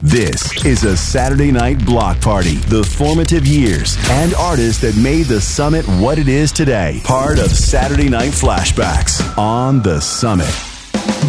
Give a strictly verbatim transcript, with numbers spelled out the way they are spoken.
This is a Saturday Night Block Party. The formative years and artists that made the Summit what it is today. Part of Saturday Night Flashbacks on the Summit.